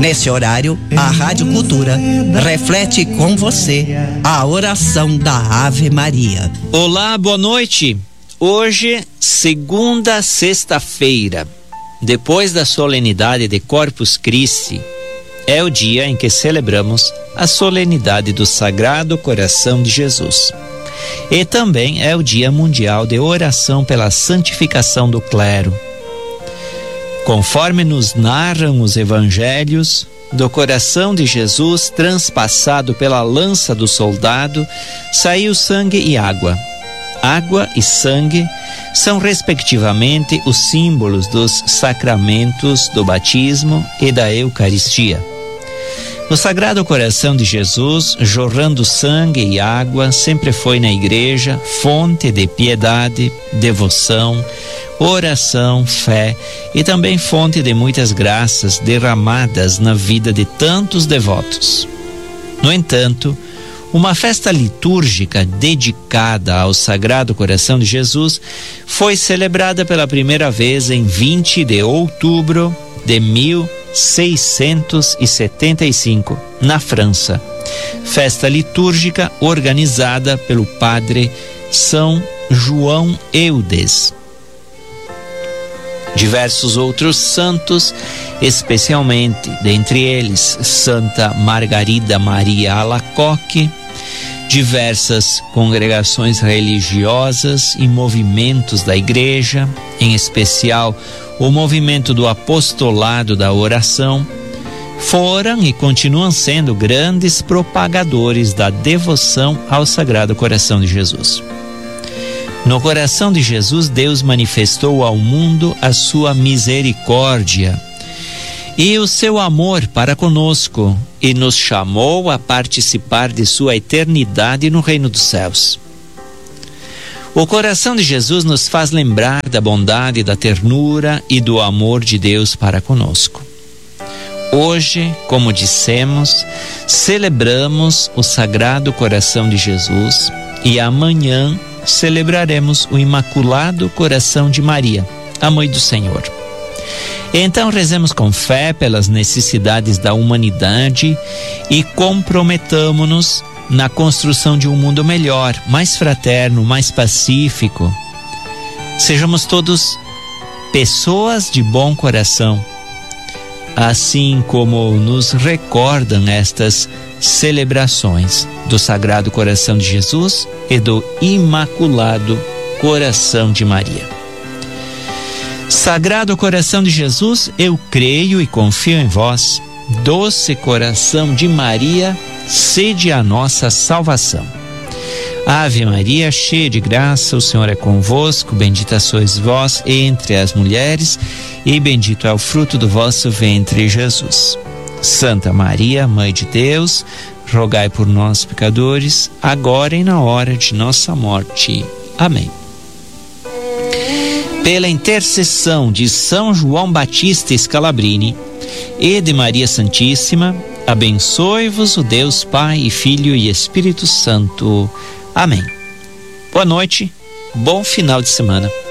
Nesse horário, a Rádio Cultura reflete com você a oração da Ave Maria. Olá, boa noite. Hoje, segunda sexta-feira, depois da solenidade de Corpus Christi, é o dia em que celebramos a solenidade do Sagrado Coração de Jesus. E também é o Dia Mundial de Oração pela Santificação do Clero. Conforme nos narram os evangelhos, do coração de Jesus, transpassado pela lança do soldado, saiu sangue e água. Água e sangue são, respectivamente, os símbolos dos sacramentos do batismo e da Eucaristia. O Sagrado Coração de Jesus, jorrando sangue e água, sempre foi na igreja fonte de piedade, devoção, oração, fé e também fonte de muitas graças derramadas na vida de tantos devotos. No entanto, uma festa litúrgica dedicada ao Sagrado Coração de Jesus foi celebrada pela primeira vez em 20 de outubro de 1675, na França. Festa litúrgica organizada pelo padre São João Eudes. Diversos outros santos, especialmente dentre eles Santa Margarida Maria Alacoque, diversas congregações religiosas e movimentos da igreja, em especial o movimento do apostolado da oração, foram e continuam sendo grandes propagadores da devoção ao Sagrado Coração de Jesus. No coração de Jesus, Deus manifestou ao mundo a sua misericórdia e o seu amor para conosco e nos chamou a participar de sua eternidade no reino dos céus. O coração de Jesus nos faz lembrar da bondade, da ternura e do amor de Deus para conosco. Hoje, como dissemos, celebramos o Sagrado Coração de Jesus e amanhã celebraremos o Imaculado Coração de Maria, a Mãe do Senhor. Então rezemos com fé pelas necessidades da humanidade e comprometamo-nos na construção de um mundo melhor, mais fraterno, mais pacífico. Sejamos todos pessoas de bom coração, assim como nos recordam estas celebrações do Sagrado Coração de Jesus e do Imaculado Coração de Maria. Sagrado Coração de Jesus, eu creio e confio em vós. Doce Coração de Maria, sede a nossa salvação. Ave Maria, cheia de graça, o Senhor é convosco, bendita sois vós entre as mulheres, e bendito é o fruto do vosso ventre, Jesus. Santa Maria, Mãe de Deus, rogai por nós, pecadores, agora e na hora de nossa morte. Amém. Pela intercessão de São João Batista Scalabrini e de Maria Santíssima, abençoe-vos o Deus Pai e Filho e Espírito Santo. Amém. Boa noite, bom final de semana.